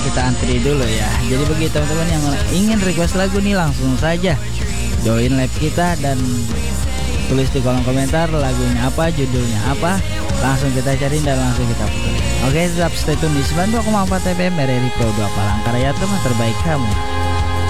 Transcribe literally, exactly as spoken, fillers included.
kita antri dulu ya. Jadi bagi teman-teman yang ingin request lagu nih, langsung saja join live kita dan tulis di kolom komentar lagunya apa, judulnya apa, langsung kita cari dan langsung kita putar. Oke, tetap stay tune di sembilan puluh dua koma empat F M R R I Pro dua Palangkaraya, teman terbaik kamu.